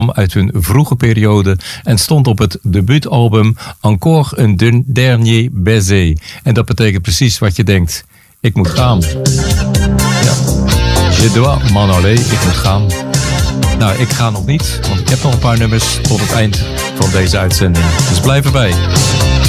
uit hun vroege periode en stond op het debuutalbum Encore un dernier baiser. En dat betekent precies wat je denkt. Ik moet gaan. Ja. Je dois m'en aller. Ik moet gaan. Nou, ik ga nog niet, want ik heb nog een paar nummers tot het eind van deze uitzending. Dus blijf erbij.